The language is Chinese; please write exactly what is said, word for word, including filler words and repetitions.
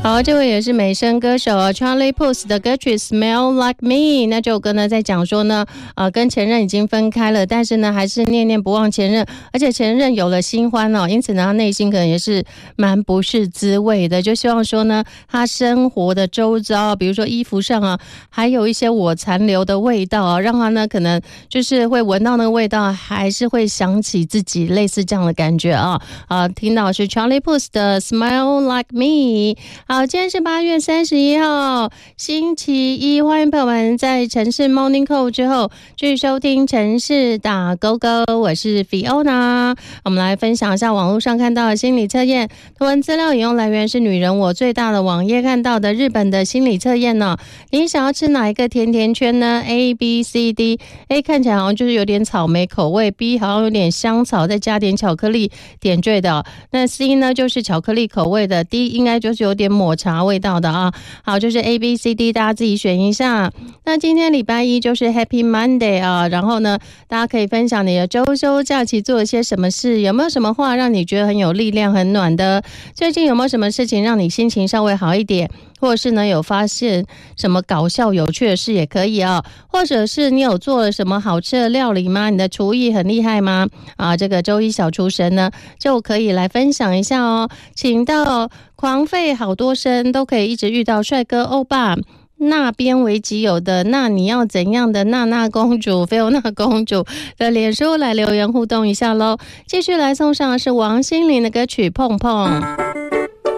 好，这位也是美声歌手 Charlie Puth 的歌曲 Smell Like Me。 那这首歌呢在讲说呢呃，跟前任已经分开了，但是呢还是念念不忘前任，而且前任有了新欢哦，因此呢他内心可能也是蛮不是滋味的，就希望说呢他生活的周遭，比如说衣服上啊还有一些我残留的味道啊，让他呢可能就是会闻到那个味道，还是会想起自己，类似这样的感觉啊。啊，听到是 Charlie Puth 的 Smell Like Me。 好，今天是八月三十一号星期一，欢迎朋友们在城市 Morning Call 之后继续收听城市打勾勾，我是 Fiona。 我们来分享一下网络上看到的心理测验，图文资料引用来源是女人我最大的网页看到的日本的心理测验呢。你想要吃哪一个甜甜圈呢？ A B C D。 A 看起来好像就是有点草莓口味， B 好像有点香草再加点巧克力点缀的、哦、那 C 呢就是巧克力口味的， D 应该就是有点抹茶味道的啊。好，就是 A B C D， 大家自己选一下。那今天礼拜一就是 Happy Monday 啊，然后呢大家可以分享你的周休假期做了些什么事，有没有什么话让你觉得很有力量很暖的，最近有没有什么事情让你心情稍微好一点，或者是呢有发现什么搞笑有趣的事也可以哦，或者是你有做了什么好吃的料理吗？你的厨艺很厉害吗？啊，这个周一小厨神呢就可以来分享一下哦。请到狂吠好多声都可以一直遇到帅哥欧巴那边为己有的那你要怎样的娜娜公主菲欧娜公主的脸书来留言互动一下咯。继续来送上的是王心凌的歌曲碰碰。